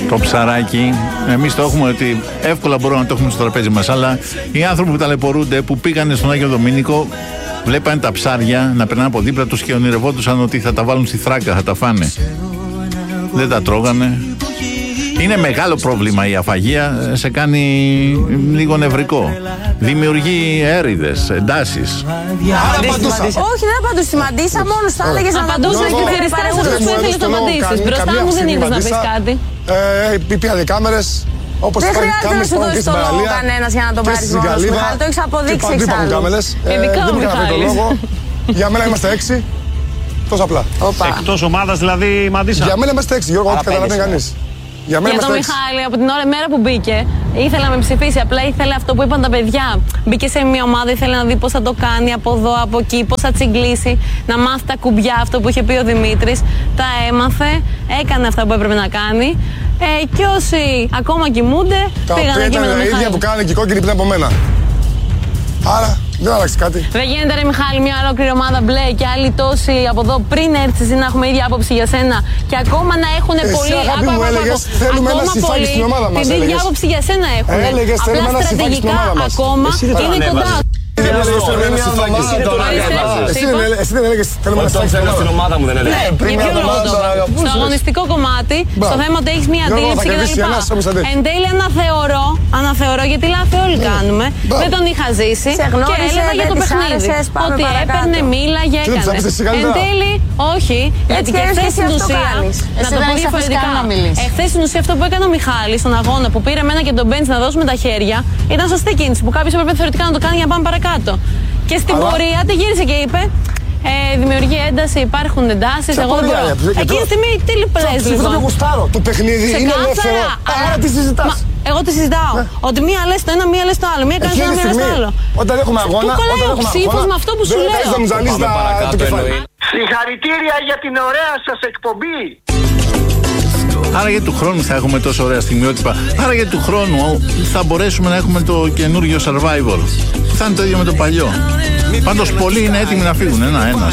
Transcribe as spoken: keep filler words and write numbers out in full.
Το ψαράκι, εμείς το έχουμε ότι εύκολα μπορούμε να το έχουμε στο τραπέζι μας, αλλά οι άνθρωποι που ταλαιπωρούνται, που πήγανε στον Άγιο Δομήνικο, βλέπανε τα ψάρια να περνάνε από δίπλα τους και ονειρευόντουσαν ότι θα τα βάλουν στη θράκα, θα τα φάνε. Δεν τα τρώγανε. Είναι μεγάλο πρόβλημα η αφαγία, σε κάνει λίγο νευρικό. Δημιουργεί έρηδες, εντάσεις. Όχι, δεν απαντούσα. Μαντίσα μόνο θα έλεγες να απαντούσα και περιστάσεις αυτούς που ήθελες να απαντήσεις. Μπροστά μου δεν είδες να πεις κάτι. Πήγανε κάμερες. Δεν χρειάζεται να σου δώσει το λόγο κανένας για να τον πάρεις μόνος, Μιχάλη. Το έχεις αποδείξει εξάλλου. Ειδικά ο Μιχάλης. Για μένα είμαστε έξι. Τόσο απλά. Εκτός ομάδας δηλαδή Μαντίσα. Για μένα είμαστε έξι, Γιώργο, ό,τι καταλαβαίνει κανείς. Για, για τον Μιχάλη, από την ώρα, μέρα που μπήκε, ήθελα να με ψηφίσει. Απλά ήθελε αυτό που είπαν τα παιδιά. Μπήκε σε μια ομάδα, ήθελε να δει πώς θα το κάνει από εδώ, από εκεί, πώς θα τσιγκλίσει, να μάθει τα κουμπιά, αυτό που είχε πει ο Δημήτρης. Τα έμαθε, έκανε αυτά που έπρεπε να κάνει. Ε, και όσοι ακόμα κοιμούνται, τα πήγαν εκεί με τον Μιχάλη. Τα ίδια που κάνανε και οι κόκκινοι πριν από μένα. Άρα. Δεν άλλαξε κάτι. Δεν γίνεται ρε Μιχάλη, μια ολόκληρη ομάδα μπλε και άλλοι τόσοι από εδώ πριν έρθεις εσύ να έχουμε ίδια άποψη για σένα και ακόμα να έχουν πολύ. Αγάπη μου έλεγες θέλουμε ένα συφάκι στην ομάδα μας. Την ίδια άποψη για σένα έχουν. Έλεγες θέλουμε ένα συφάκι στην ομάδα μας. Ακόμα είναι κοντά. Εσύ δεν έλεγες θέλουμε ένα συφάκι στην ομάδα μου, δεν έλεγες. Στο αγωνιστικό κομμάτι, στο θέμα ότι έχεις μια αντίληψη κτλ. Εν τέλει αναθεωρώ, αναθεωρώ γιατί λάθη όλοι κάνουμε. Δεν τον είχα ζήσει και έλεγα για το παιχνίδι. Ότι έπαιρνε, μίλαγε, έκανε. Εν τέλει, όχι, γιατί και χθες στην ουσία, να το πω διαφορετικά, εχθές στην ουσία αυτό που έκανε ο Μιχάλης στον αγώνα που πήρε εμένα και τον Μπέντς να δώσουμε τα χέρια, ήταν σωστή κίνηση που κάποιος έπρεπε θεωρητικά να το κάνει για να πάμε παρακάτω. Και στην αλλά... πορεία τη γύρισε και είπε ε, δημιουργεί ένταση, υπάρχουν εντάσεις, εγώ δεν μπορώ. Εκείνη τη στιγμή τι λες λοιπόν. Αυτό το γουστάρω, το παιχνίδι είναι ελεύθερο, άρα τι συζητάς. Εγώ τι συζητάω, ότι μία λες το ένα, μία λες το άλλο, μία κάνεις το ένα, μία λες το άλλο. Όταν έχουμε αγώνα, του κολλάει ο ψήφος με αυτό που σου λέω. Συγχαρητήρια για την ωραία σας εκπομπή. Άρα για του χρόνου θα έχουμε τόσο ωραία στιγμιότυπα. Άρα για του χρόνου θα μπορέσουμε να έχουμε το καινούργιο Survivor. Θα είναι το ίδιο με το παλιό. Πάντως πολλοί είναι έτοιμοι να φύγουν ένα-ένα.